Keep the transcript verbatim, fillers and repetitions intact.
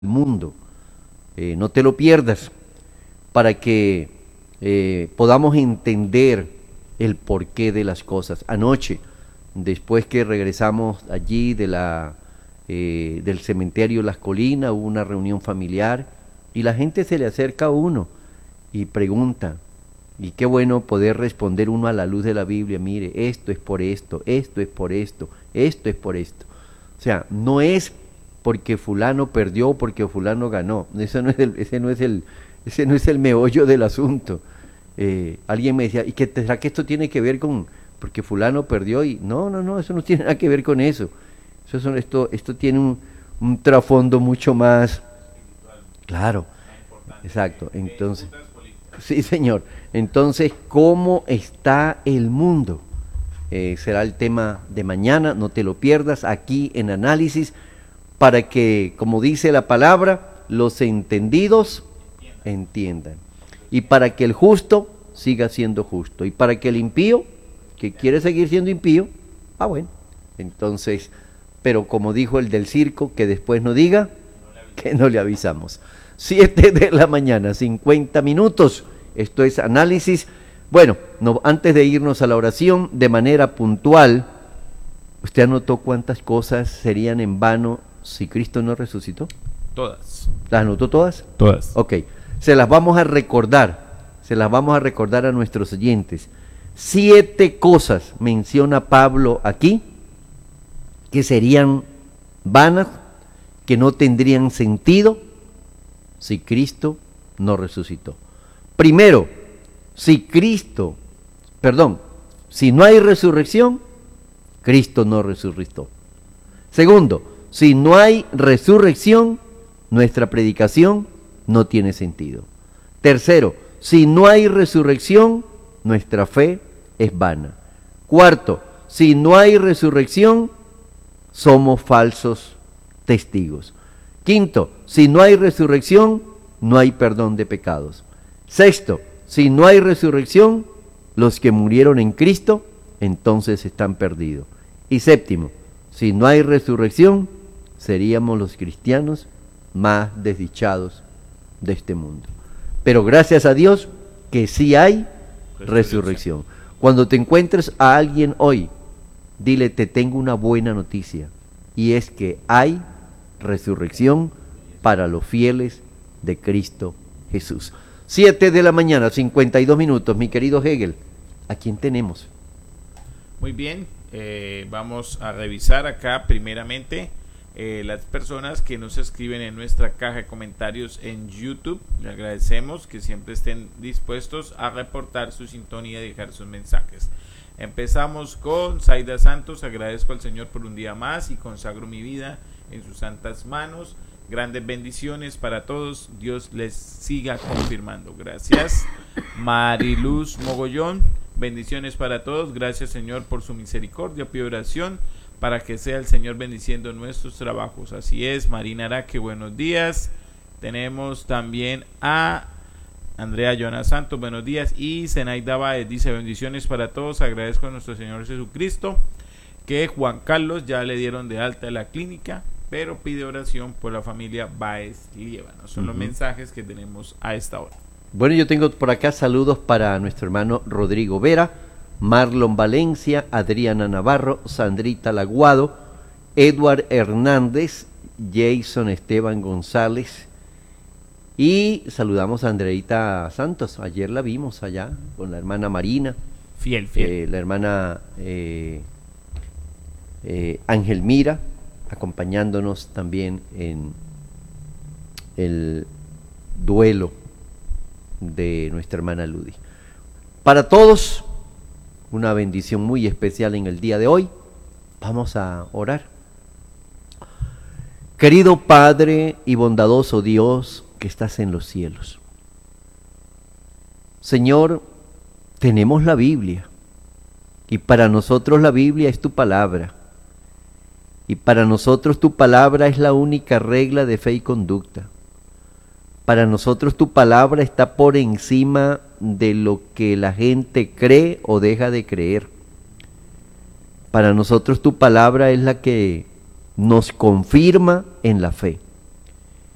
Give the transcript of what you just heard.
mundo. Eh, no te lo pierdas para que eh, podamos entender el porqué de las cosas. Anoche, después que regresamos allí de la, eh, del cementerio Las Colinas, hubo una reunión familiar y la gente se le acerca a uno y pregunta, y qué bueno poder responder uno a la luz de la Biblia: mire, esto es por esto, esto es por esto, esto es por esto. O sea, no es porque fulano perdió, porque fulano ganó. Ese no es el, ese no es el, ese no es el meollo del asunto. Eh, alguien me decía, ¿y qué será que esto tiene que ver con porque fulano perdió? Y no, no, no, eso no tiene nada que ver con eso. Eso son, esto, esto tiene un, un trasfondo mucho más claro. Exacto. Entonces, sí, señor. Entonces, ¿cómo está el mundo? Eh, será el tema de mañana, no te lo pierdas aquí en Análisis, para que, como dice la palabra, los entendidos entiendan. Y para que el justo siga siendo justo. Y para que el impío, que quiere seguir siendo impío, ah bueno, entonces, pero como dijo el del circo, que después no diga que no le avisamos. Siete de la mañana, cincuenta minutos, esto es Análisis. Bueno, no, antes de irnos a la oración, de manera puntual, ¿usted anotó cuántas cosas serían en vano si Cristo no resucitó? Todas. ¿Las anotó todas? Todas. Ok, se las vamos a recordar, se las vamos a recordar a nuestros oyentes. Siete cosas menciona Pablo aquí que serían vanas, que no tendrían sentido si Cristo no resucitó. Primero, si Cristo, perdón, si no hay resurrección, Cristo no resucitó. Segundo, si no hay resurrección, nuestra predicación no tiene sentido. Tercero, si no hay resurrección, nuestra fe es vana. Cuarto, si no hay resurrección, somos falsos testigos. Quinto, si no hay resurrección, no hay perdón de pecados. Sexto, si no hay resurrección, los que murieron en Cristo, entonces están perdidos. Y séptimo, si no hay resurrección, seríamos los cristianos más desdichados de este mundo. Pero gracias a Dios que sí hay resurrección. Cuando te encuentres a alguien hoy, dile: te tengo una buena noticia, y es que hay resurrección para los fieles de Cristo Jesús. Siete de la mañana, cincuenta y dos minutos, mi querido Hegel, ¿a quién tenemos? Muy bien, eh, vamos a revisar acá primeramente eh, las personas que nos escriben en nuestra caja de comentarios en YouTube. Le agradecemos que siempre estén dispuestos a reportar su sintonía y dejar sus mensajes. Empezamos con Zaida Santos: agradezco al Señor por un día más y consagro mi vida en sus santas manos. Grandes bendiciones para todos, Dios les siga confirmando. Gracias. Mariluz Mogollón: bendiciones para todos, gracias Señor por su misericordia, pido oración para que sea el Señor bendiciendo nuestros trabajos. Así es. Marina Araque: buenos días. Tenemos también a Andrea Joana Santos: buenos días. Y Zenaida Baez dice: bendiciones para todos, agradezco a nuestro Señor Jesucristo que Juan Carlos ya le dieron de alta de la clínica, pero pide oración por la familia Baez Líbano. Son uh-huh. los mensajes que tenemos a esta hora. Bueno, yo tengo por acá saludos para nuestro hermano Rodrigo Vera, Marlon Valencia, Adriana Navarro, Sandrita Laguado, Edward Hernández, Jason Esteban González, y saludamos a Andreita Santos. Ayer la vimos allá con la hermana Marina, fiel, fiel. Eh, la hermana eh, eh, Ángel Mira, acompañándonos también en el duelo de nuestra hermana Ludi. Para todos, una bendición muy especial en el día de hoy. Vamos a orar. Querido Padre y bondadoso Dios que estás en los cielos, Señor, tenemos la Biblia, y para nosotros la Biblia es tu palabra. Y para nosotros tu palabra es la única regla de fe y conducta. Para nosotros tu palabra está por encima de lo que la gente cree o deja de creer. Para nosotros tu palabra es la que nos confirma en la fe.